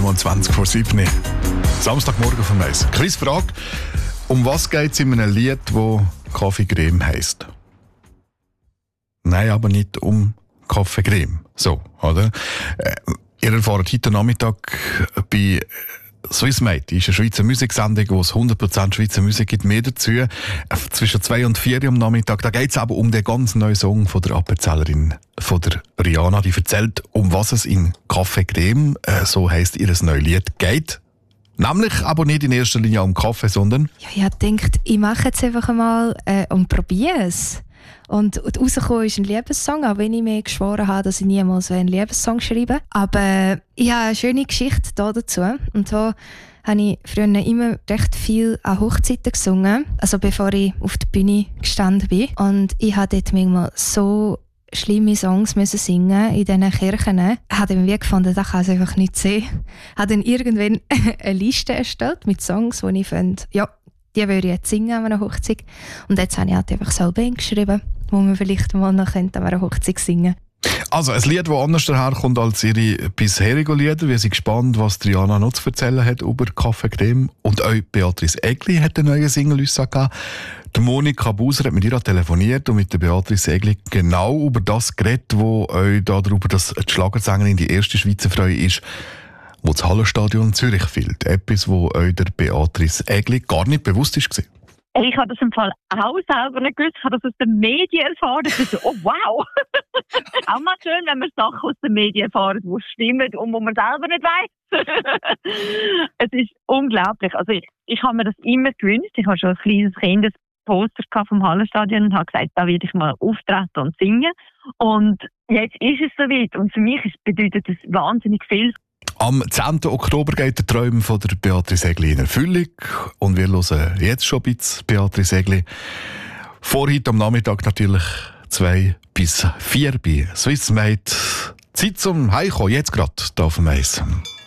25 vor 7. Samstagmorgen vom Eis. Quizfrage. Um was geht es in einem Lied, das Kaffeecreme heisst? Nein, aber nicht um Kaffeecreme. So, oder? Ihr erfahrt heute Nachmittag bei Swissmate, ist eine Schweizer Musiksendung, wo es 100% Schweizer Musik gibt, mehr dazu. Zwischen 2 und 4 am Nachmittag. Da geht es aber um den ganz neuen Song von der Appenzellerin, von der Rihanna. Die erzählt, um was es in Kaffee Creme, so heisst ihr neues Lied, geht. Nämlich aber nicht in erster Linie um Kaffee, sondern... Ja, ich habe gedacht, ich mache jetzt einfach mal und probiere es. Und rausgekommen ist ein Liebessong, auch wenn ich mir geschworen habe, dass ich niemals einen Liebessong schreibe. Aber ich habe eine schöne Geschichte dazu. Und so habe ich früher immer recht viel an Hochzeiten gesungen, also bevor ich auf der Bühne gestanden bin. Und ich habe dort manchmal so schlimme Songs müssen singen in diesen Kirchen. Ich habe dann wie gefunden, das kann es einfach nicht sehen. Ich habe dann irgendwann eine Liste erstellt mit Songs, die ich finde, ja, die würde ich jetzt singen an einer Hochzeit. Und jetzt habe ich halt einfach selber hingeschrieben, wo man vielleicht mal noch an einer Hochzeit singen könnte. Also ein Lied, das anders daherkommt als ihre bisherigen Lieder. Wir sind gespannt, was Rihanna noch zu erzählen hat über Kaffeecreme. Und auch Beatrice Egli hat eine neue Single gegeben. Die Monika Buser hat mit ihr telefoniert und mit der Beatrice Egli genau über das geredet, wo euch darüber, dass die Schlagersängerin die erste Schweizer Frau ist, wo das Hallenstadion Zürich fehlt. Etwas, wo euch der Beatrice Egli gar nicht bewusst war. Ich habe das im Fall auch selber nicht gewusst. Ich habe das aus den Medien erfahren. Ich dachte, oh wow! Auch mal schön, wenn man Sachen aus den Medien erfahren, die stimmen und wo man selber nicht weiss. Es ist unglaublich. Also ich habe mir das immer gewünscht. Ich habe schon als kleines Kind ein Poster vom Hallenstadion und habe gesagt, da werde ich mal auftreten und singen. Und jetzt ist es soweit. Und für mich bedeutet das wahnsinnig viel. Am 10. Oktober geht der Traum von der Beatrice Egli in Erfüllung. Und wir hören jetzt schon ein bisschen Beatrice Egli. Vor heute am Nachmittag natürlich 2 bis 4 bei Swissmate. Zeit zum Heimkommen, jetzt gerade hier auf dem Eis.